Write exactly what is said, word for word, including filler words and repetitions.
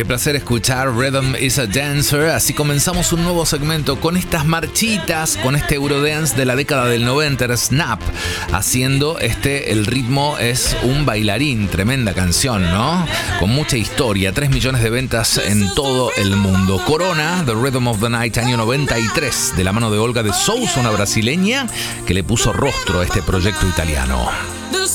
Qué placer escuchar Rhythm is a Dancer. Así comenzamos un nuevo segmento con estas marchitas, con este Eurodance de la década del noventa, era Snap, haciendo este, el ritmo es un bailarín, tremenda canción, ¿no? Con mucha historia, tres millones de ventas en todo el mundo. Corona, The Rhythm of the Night, año noventa y tres, de la mano de Olga de Sousa, una brasileña que le puso rostro a este proyecto italiano.